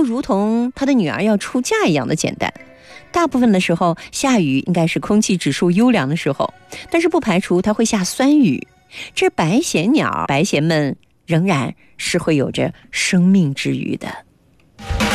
就如同他的女儿要出嫁一样的简单。大部分的时候下雨应该是空气指数优良的时候，但是不排除它会下酸雨。这白衔鸟白衔们仍然是会有着生命之余的。